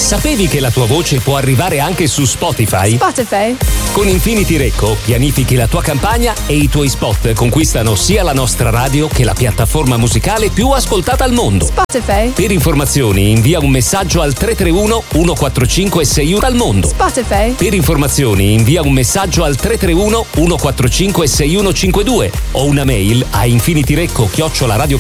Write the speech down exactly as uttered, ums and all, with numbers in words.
Sapevi che la tua voce può arrivare anche su Spotify? Spotify. Con Infinity Recco pianifichi la tua campagna e i tuoi spot conquistano sia la nostra radio che la piattaforma musicale più ascoltata al mondo. Spotify. Per informazioni invia un messaggio al tre tre uno uno quattro cinque sei uno al mondo. Spotify. Per informazioni invia un messaggio al tre tre uno uno quattro cinque sei uno cinque due o una mail a infinityrecco chiocciola radio